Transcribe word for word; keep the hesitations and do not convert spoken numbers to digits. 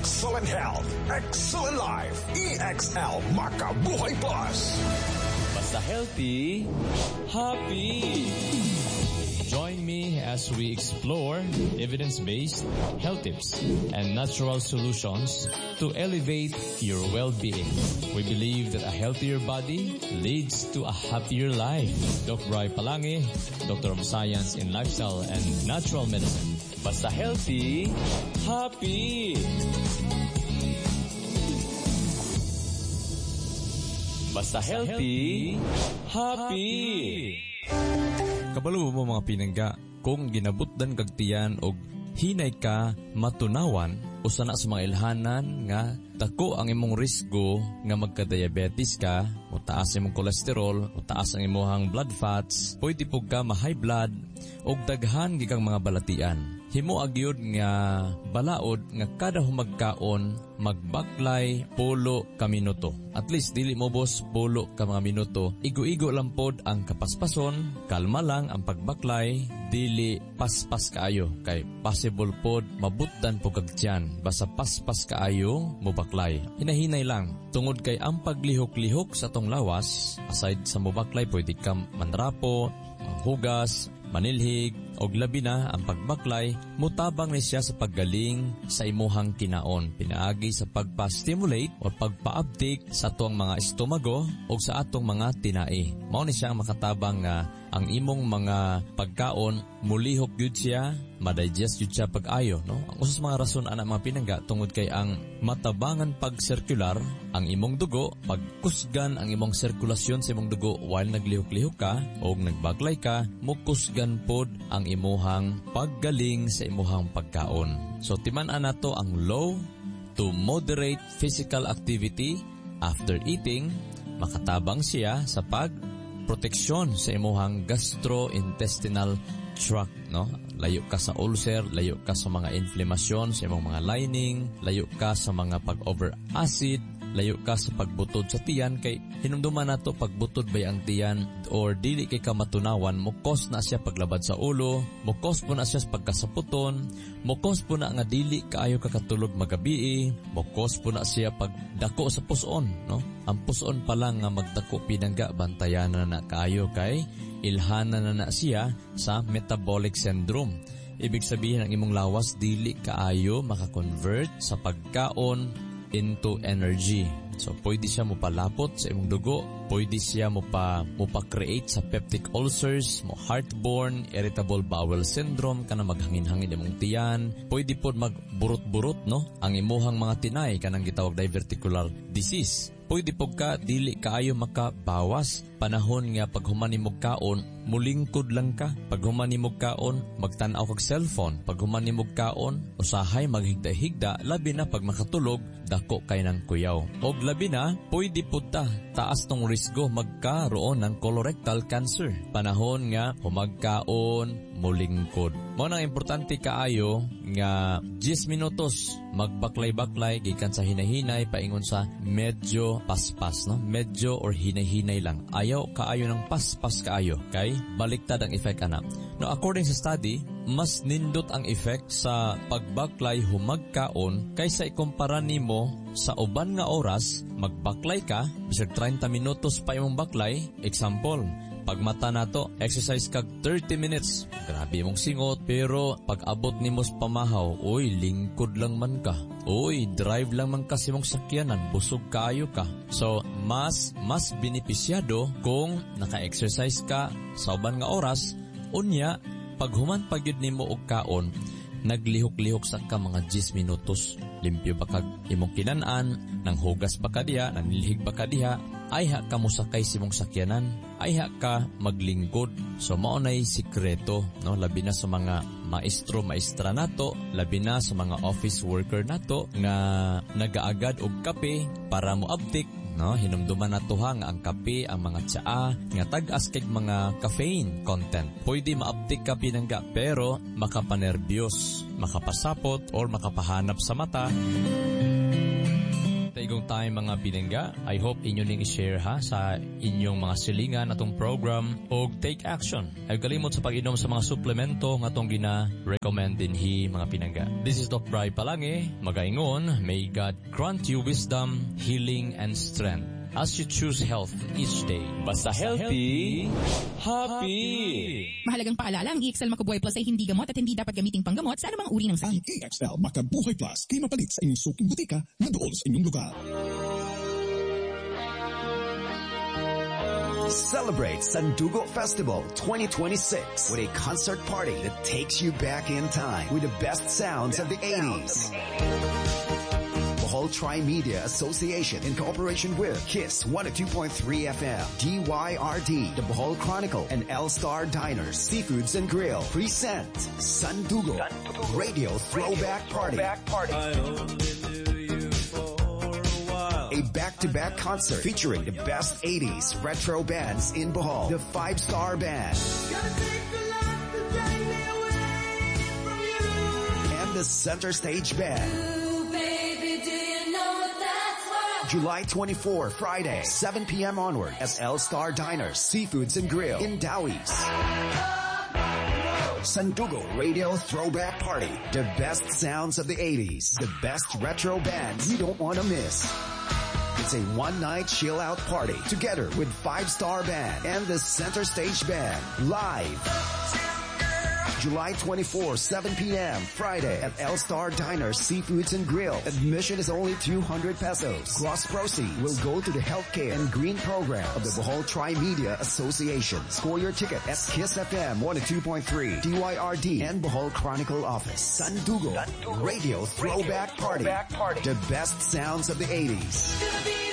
Excellent health, excellent life. E X L Makabuhay Plus. Basta healthy, happy. Join me as we explore evidence-based health tips and natural solutions to elevate your well-being. We believe that a healthier body leads to a happier life. Doctor Ray Palangi, Doctor of Science in Lifestyle and Natural Medicine. Basta healthy, happy. Basta healthy, happy. Kabalo mo mga pinangga, kung ginabutdan kag tiyan og hinay ka matunawan o sana sa mga ilhanan nga dako ang imong risgo nga magka-diabetes ka, o taas imong kolesterol, o taas ang imong blood fats, pwede pug ka ma-high blood o daghan gikang mga balatian. Himo agyod nga balaod nga kada humagkaon magbaklay polo ka minuto. At least dili mo boss polo ka mga minuto. Igo-igo lang pod ang kapaspason, kalma lang ang pagbaklay, dili paspas kaayo kay possible pod mabutdan po kag tiyan. Basta paspas kaayo mo baklay. Hinahinay lang tungod kay ang paglihok-lihok sa tong lawas, aside sa mo baklay pwede ka manrapo, manghugas, manilhig, og labi na ang pagbaklay, mutabang ni siya sa paggaling sa imuhang kinaon. Pinaagi sa pagpa-stimulate o pagpa-uptake sa atong mga estomago o sa atong mga tinai. Mao ni siya ang makatabang nga ang imong mga pagkaon mulihok gyud siya, madigest gyud siya pag-ayo, no? Ang usas mga rason ana mga pinangga tungod kay ang matabangan pag-circular ang imong dugo, pagkusgan ang imong sirkulasyon sa imong dugo while naglihok-lihok ka o nagbaklay ka, mukusgan pod ang imuhang paggaling sa imuhang pagkaon. So timan-an nato ang low to moderate physical activity after eating, makatabang siya sa pagproteksyon sa imuhang gastrointestinal tract, no? Layo ka sa ulcer, layo ka sa mga inflammation sa imong mga lining, layo ka sa mga pag-over-acid, layo ka sa pagbutod sa tiyan kay hinumduman nato pagbutod bay ang tiyan or dili kay ka matunawan, mukos na siya paglabad sa ulo, mukos po na siya sa pagkasaputon, mukos po na nga dili kaayo kakatulog magabi, mukos po na siya pagdako sa puson, no? Ang puson pa lang nga magdako pinangga bantayan na na kaayo kay ilhana na na siya sa metabolic syndrome. Ibig sabihin ang imong lawas dili kaayo makakonvert sa pagkaon into energy. So, pwede siya mo palapot sa imong dugo, pwede siya mo pa, mo pa-create sa peptic ulcers, mo heartburn, irritable bowel syndrome, kana maghangin-hangin imong tiyan, pwede po magburot-burot, no? Ang imuhang mga tinay, kanang gitawag diverticular disease. Pwede po ka, dili kaayo makabawas. Panahon nga paghumanimog kaon, mulingkod lang ka. Paghumanimog kaon, magtanaw kag cellphone. Paghumanimog kaon, usahay maghigda-higda, labi na pag makatulog, dako kay ng kuyaw. Og labi na, pwede po ta, taas tong risgo magkaroon ng colorectal cancer. Panahon nga, humagkaon, mulingkod. Mo nang importante kaayo nga ten minutos magbaklay-baklay gikan sa hinahinay paingon sa medyo paspas, no? Medyo or hinay-hinay lang. Ayaw kaayo ng paspas kaayo kay baliktad ang effect ana. No, according sa study, mas nindot ang effect sa pagbaklay humagkaon kaysa ikumpara nimo sa uban nga oras magbaklay ka bisag thirty minutos pa imong baklay. Example, pagmata nato, exercise kag thirty minutes. Grabe mong singot, pero pag abot ni mos pamahaw, oy, lingkod lang man ka. Oy, drive lang man kasi mong sakyanan, busog kaayo ka. So, mas, mas benepisyado kung naka-exercise ka sa uban nga oras, unya, pag human pagyud nimo og kaon, naglihok-lihok sa ka mga ten minutos. Limpyo ba kag imong kinanan, nang hugas ba ka diha, nang nilhig ba ka diha, ay ha ka musakay simong sakyanan, ay ha ka maglingkod. So maunay sikreto, no? Labi na sa mga maestro, maestra nato, labi na sa mga office worker nato nga nagaagad og kape para mo uptik, no? Hinumduman nato ha nga ang kape, ang mga tsaa nga tag-as kay mga caffeine content. Pwede ma-uptik ka pinangga pero makapanerbyos, makapasapot or makapahanap sa mata. Taigong long time mga pinangga. I hope inyo ning i-share ha sa inyong mga silingan atong program o take action. Ay kalimot sa pag-inom sa mga suplemento nga atong gina-recommend dinhi mga pinangga. This is Doc Bri Palange, magaingon, may God grant you wisdom, healing, and strength as you choose health each day. Basta healthy, happy! Mahalagang paalala, ang E X L Macabuhay Plus ay hindi gamot at hindi dapat gamiting panggamot sa anumang uri ng Ang sakit. E X L Macabuhay Plus kay mapalit sa inyong suking butika na doon sa inyong lugar. Celebrate Sandugo Festival twenty twenty-six with a concert party that takes you back in time with the best sounds of the eighties. Bohol Tri-Media Association in cooperation with KISS one oh two point three F M, D Y R D, The Bohol Chronicle, and L-Star Diners, Seafoods and Grill present Sandugo Radio Throwback Party. A back-to-back concert featuring the best eighties retro bands in Bohol. The Five Star Band. And the Center Stage Band. July twenty-fourth, Friday, seven p.m. onward at L-Star Diners, Seafoods and Grill in Dowie's. Sandugo Radio Throwback Party. The best sounds of the eighties. The best retro bands you don't want to miss. It's a one-night chill-out party together with Five Star Band and the Center Stage Band live. July twenty-fourth, seven p.m. Friday at L-Star Diners, Seafoods and Grill. Admission is only two hundred pesos. Gross proceeds will go to the healthcare and green program of the Bohol Tri-Media Association. Score your ticket at KISS F M one oh two point three, D Y R D, and Bohol Chronicle Office. Sandugo Radio Throwback Party. The best sounds of the eighties.